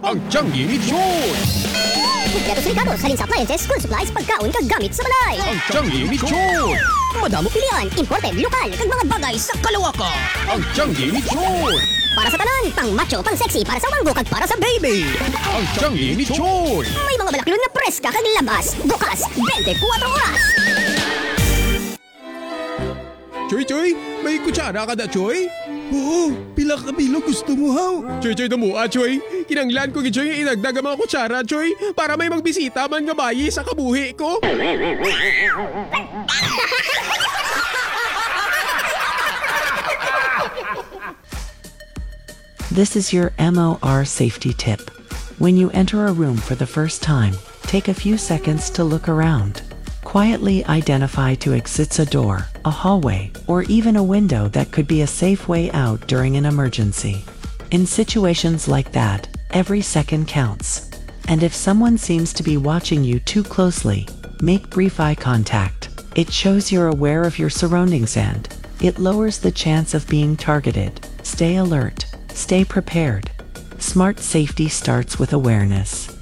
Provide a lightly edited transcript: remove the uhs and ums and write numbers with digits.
Ang Changi ni Chon! Kompleto si Ricardo, salin sa appliances, school supplies, pagkaon, kagamit sa balay. Ang Changi ni Chon! Madamo pilian, imported, lokal, kag mga bagay sa kalawakan. Ang Changi ni Chon! Para sa tanan, pang macho, pang sexy, para sa manggo, kag para sa baby. Ang Changi ni Chon! May mga balaklon na preska kag labas, bukas, 24 oras. Choy, may kutsara ka na, Choy? Oo, pila ka bilog gusto mo haw. Choy, damuha, Choy. Kinanglan ko Choy inagdag ang mga kutsara, Choy, para may magbisita man nga bayi sa kabuhi ko. This is your MOR safety tip. When you enter a room for the first time, take a few seconds to look around. Quietly identify two exits: a door, a hallway, or even a window that could be a safe way out during an emergency. In situations like that, every second counts. And if someone seems to be watching you too closely, make brief eye contact. It shows you're aware of your surroundings and it lowers the chance of being targeted. Stay alert, stay prepared. Smart safety starts with awareness.